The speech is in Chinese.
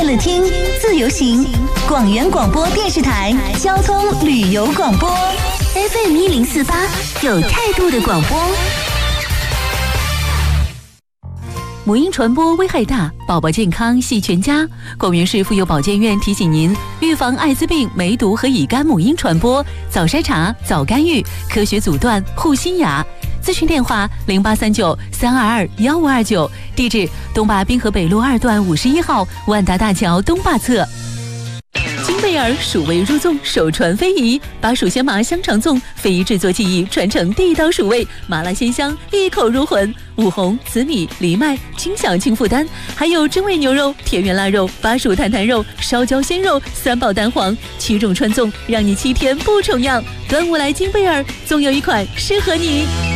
乐听，自由行，广元广播电视台交通旅游广播 FM1048，有态度的广播。 母婴传播危害大，宝宝健康系全家。广元市妇幼保健院提醒您，预防艾滋病、梅毒和乙肝母婴传播，早筛查、早干预，科学阻断，护心牙。咨询电话0839-322-1529，地址东坝滨河北路2段51号万达大桥东坝侧。金贝尔蜀味入粽，首传非遗，把蜀鲜麻香肠粽非遗制作技艺传承地道蜀味，麻辣鲜香，一口入魂。五红、紫米、藜麦，轻享轻负担，还有真味牛肉、田园腊肉、巴蜀坦坦肉、烧焦鲜肉，三宝蛋黄，7种传粽，让你7天不重样。端午来金贝尔，总有一款适合你。